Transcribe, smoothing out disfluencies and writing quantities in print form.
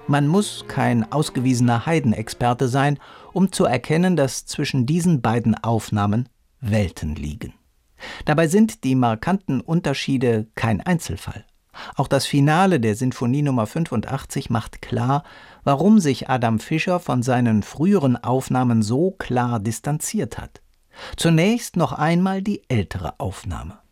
Man muss kein ausgewiesener Haydn-Experte sein, um zu erkennen, dass zwischen diesen beiden Aufnahmen Welten liegen. Dabei sind die markanten Unterschiede kein Einzelfall. Auch das Finale der Sinfonie Nummer 85 macht klar, warum sich Adam Fischer von seinen früheren Aufnahmen so klar distanziert hat. Zunächst noch einmal die ältere Aufnahme.